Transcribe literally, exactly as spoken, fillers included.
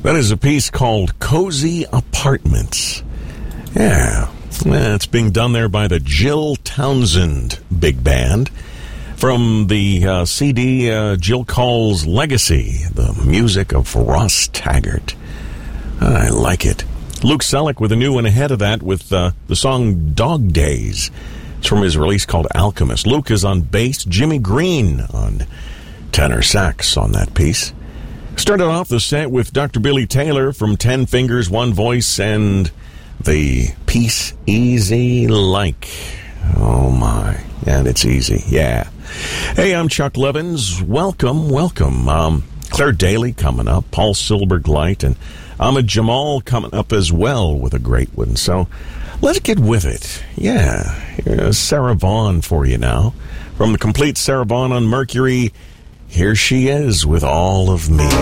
That is a piece called Cozy Apartments. Yeah, it's being done there by the Jill Townsend Big Band. From the uh, C D, uh, Jill calls Legacy, the music of Ross Taggart. I like it. Luke Selleck with a new one ahead of that with uh, the song Dog Days. It's from his release called Alchemist. Luke is on bass, Jimmy Green on tenor sax on that piece. Started off the set with Doctor Billy Taylor from Ten Fingers, One Voice, and the piece Easy Like. Oh my, and it's easy, yeah. Hey, I'm Chuck Levins. Welcome, welcome. Um, Claire Daly coming up, Paul Silbergleit, and Ahmed Jamal coming up as well with a great one. So let's get with it. Yeah, here's Sarah Vaughan for you now. From the complete Sarah Vaughan on Mercury, here she is with All of Me.